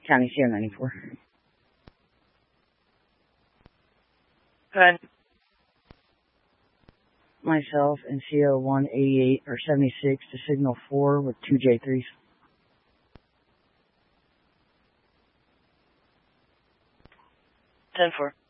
County CO 94. Go ahead. Myself and CO 188 or 76 to signal 4 with 2 J3s. 10-4.